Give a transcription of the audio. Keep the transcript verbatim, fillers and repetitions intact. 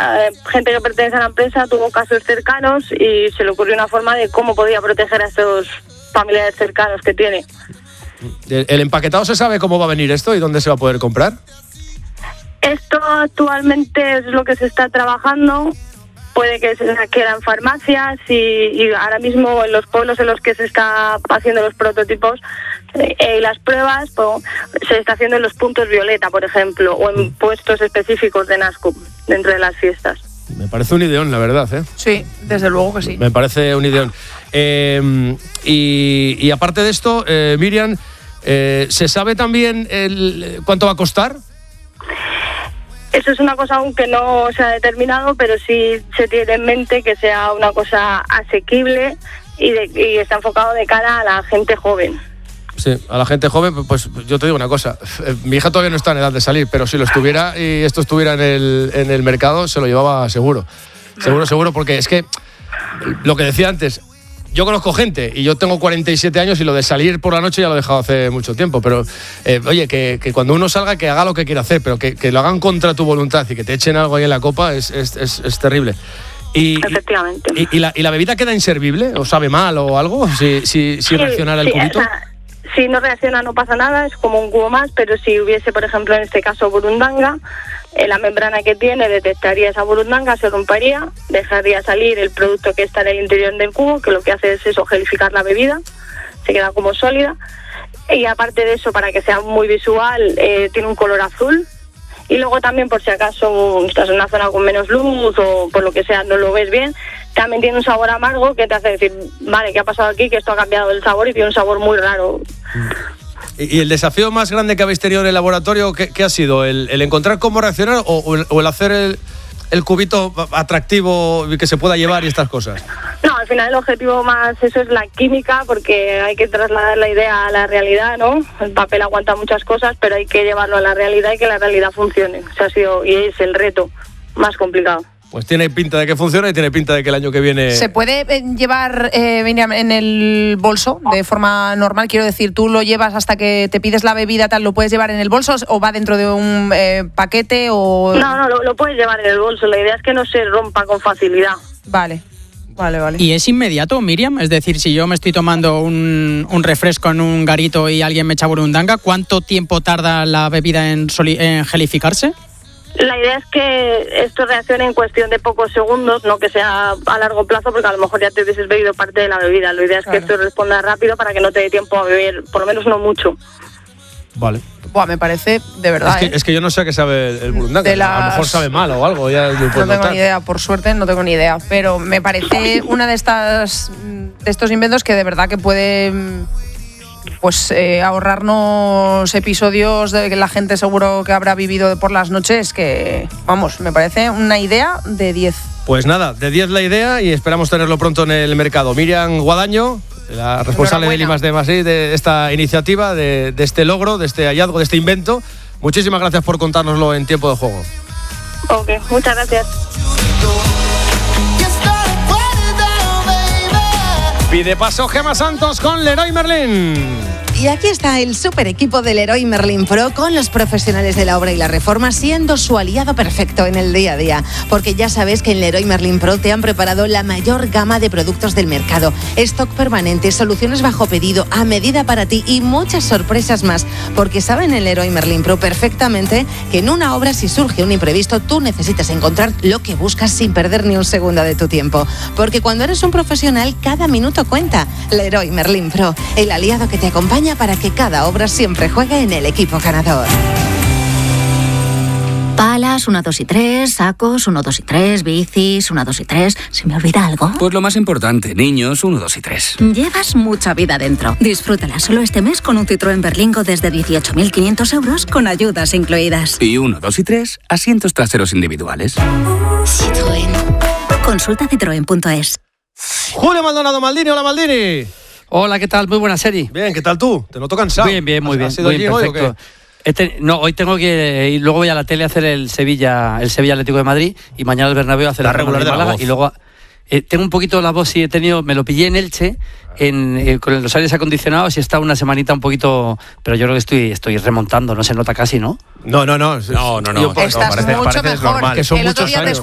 eh, gente que pertenece a la empresa tuvo casos cercanos y se le ocurrió una forma de cómo podía proteger a estos familiares cercanos que tiene. ¿El, el empaquetado se sabe cómo va a venir esto y dónde se va a poder comprar? Esto actualmente es lo que se está trabajando. Puede que se quede en farmacias y, y ahora mismo en los pueblos en los que se está haciendo los prototipos y eh, las pruebas, pues, se está haciendo en los puntos violeta, por ejemplo, o en puestos específicos de NASCUM dentro de las fiestas. Me parece un ideón, la verdad, ¿eh? Sí, desde luego que sí. Me parece un ideón. Eh, y, y aparte de esto, eh, Miriam, eh, ¿se sabe también el, cuánto va a costar? Eso es una cosa aún que no se ha determinado, pero sí se tiene en mente que sea una cosa asequible y, de, y está enfocado de cara a la gente joven. Sí, a la gente joven, pues yo te digo una cosa, mi hija todavía no está en edad de salir, pero si lo estuviera y esto estuviera en el, en el mercado, se lo llevaba seguro. Seguro, seguro, porque es que lo que decía antes, yo conozco gente y yo tengo cuarenta y siete años y lo de salir por la noche ya lo he dejado hace mucho tiempo, pero eh, oye, que, que cuando uno salga que haga lo que quiera hacer, pero que, que lo hagan contra tu voluntad y que te echen algo ahí en la copa es, es, es, es terrible. Y, Efectivamente. Y, y, la, ¿Y la bebida queda inservible o sabe mal o algo si, si, si sí, reaccionara el sí, cubito? O sea, si no reacciona no pasa nada, es como un cubo más, pero si hubiese, por ejemplo, en este caso burundanga, eh, la membrana que tiene detectaría esa burundanga, se rompería, dejaría salir el producto que está en el interior del cubo, que lo que hace es eso, gelificar la bebida, se queda como sólida, y aparte de eso, para que sea muy visual, eh, tiene un color azul, y luego también, por si acaso estás en una zona con menos luz o por lo que sea no lo ves bien, también tiene un sabor amargo que te hace decir, vale, ¿qué ha pasado aquí? Que esto ha cambiado el sabor y tiene un sabor muy raro. ¿Y el desafío más grande que habéis tenido en el laboratorio, qué, qué ha sido? ¿El, el encontrar cómo reaccionar o, o, el, o el hacer el, el cubito atractivo y que se pueda llevar y estas cosas? No, al final el objetivo más eso es la química, porque hay que trasladar la idea a la realidad, ¿no? El papel aguanta muchas cosas, pero hay que llevarlo a la realidad y que la realidad funcione. O sea, ha sido, y es el reto más complicado. Pues tiene pinta de que funciona y tiene pinta de que el año que viene... ¿Se puede llevar eh, en el bolso de forma normal? Quiero decir, ¿tú lo llevas hasta que te pides la bebida, tal, lo puedes llevar en el bolso o va dentro de un eh, paquete o...? No, no, lo, lo puedes llevar en el bolso. La idea es que no se rompa con facilidad. Vale. Vale, vale. ¿Y es inmediato, Miriam? Es decir, si yo me estoy tomando un, un refresco en un garito y alguien me echa burundanga, ¿cuánto tiempo tarda la bebida en, soli- en gelificarse? La idea es que esto reaccione en cuestión de pocos segundos, no que sea a largo plazo, porque a lo mejor ya te hubieses bebido parte de la bebida. La idea es claro. que esto responda rápido para que no te dé tiempo a beber, por lo menos no mucho. Vale. Buah, me parece, de verdad, es que, ¿eh? es que yo no sé a qué sabe el burundanga. Las... A lo mejor sabe mal o algo. Ya no tengo notar. ni idea, por suerte no tengo ni idea. Pero me parece una de estas de estos inventos que de verdad que puede... pues eh, ahorrarnos episodios de que la gente seguro que habrá vivido por las noches, que, vamos, me parece una idea de diez. Pues nada, de diez la idea y esperamos tenerlo pronto en el mercado. Miriam Guadaño, la responsable del I más D más I de esta iniciativa, de, de este logro, de este hallazgo, de este invento. Muchísimas gracias por contárnoslo en Tiempo de Juego. Ok, muchas gracias. Pide paso Gemma Santos con Leroy Merlin. Y aquí está el super equipo del Leroy Merlin Pro con los profesionales de la obra y la reforma siendo su aliado perfecto en el día a día. Porque ya sabes que en Leroy Merlin Pro te han preparado la mayor gama de productos del mercado. Stock permanente, soluciones bajo pedido, a medida para ti y muchas sorpresas más. Porque saben en Leroy Merlin Pro perfectamente que en una obra, si surge un imprevisto, tú necesitas encontrar lo que buscas sin perder ni un segundo de tu tiempo. Porque cuando eres un profesional, cada minuto cuenta. Leroy Merlin Pro, el aliado que te acompaña para que cada obra siempre juegue en el equipo ganador. Palas, uno, dos y tres, sacos, uno, dos y tres, bicis, uno, dos y tres. ¿Se me olvida algo? Pues lo más importante, niños, uno, dos y tres. Llevas mucha vida dentro. Disfrútala solo este mes con un Citroën Berlingo desde dieciocho mil quinientos euros con ayudas incluidas. Y uno, dos y tres, asientos traseros individuales. Citroën. Consulta citroen punto es. Julio Maldonado Maldini, hola Maldini. Hola, ¿qué tal? Muy buena serie. Bien, ¿qué tal tú? Te noto cansado. Bien, bien, muy bien. ¿Has ido muy allí bien, hoy perfecto. o qué? Este, no, hoy tengo que ir, luego voy a la tele a hacer el Sevilla, el Sevilla Atlético de Madrid y mañana el Bernabéu a hacer la el regular de Málaga la voz. Y luego eh, tengo un poquito la voz, sí he tenido, me lo pillé en Elche en, eh, con los aires acondicionados y está una semanita un poquito, pero yo creo que estoy, estoy remontando, no se nota casi, ¿no? No, no, no. No, no, no. Estás no, parece, mucho parece mejor. normal. Que son el otro muchos día te años.